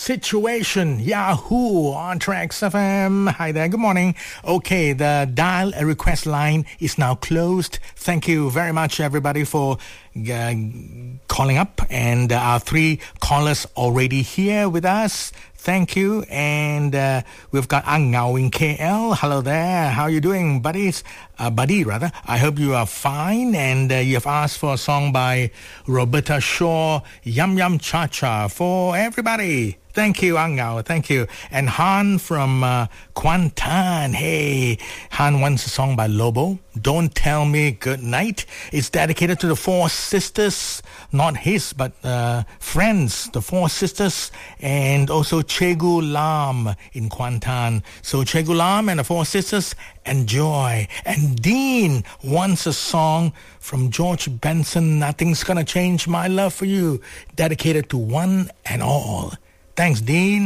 Situation, Yahoo on Trax FM. Hi there, good morning. Okay, the dial a request line is now closed. Thank you very much, everybody, for calling up. And our 3 callers already here with us. Thank you. And we've got Ang Ngao in KL. Hello there. How are you doing, buddies? Buddy, rather. I hope you are fine. And you have asked for a song by Roberta Shaw, Yum Yum Cha Cha, for everybody. Thank you, Ang Ngao. Thank you. And Han from Kuantan. Hey, Han wants a song by Lobo. Don't Tell Me Good Night. It's dedicated to the 4 sisters. Not his, but friends. The 4 sisters. And also Chegu Lam in Kuantan. So Chegu Lam and the 4 sisters, enjoy. And Dean wants a song from George Benson, Nothing's Gonna Change My Love for You. Dedicated to one and all. Thanks, Dean.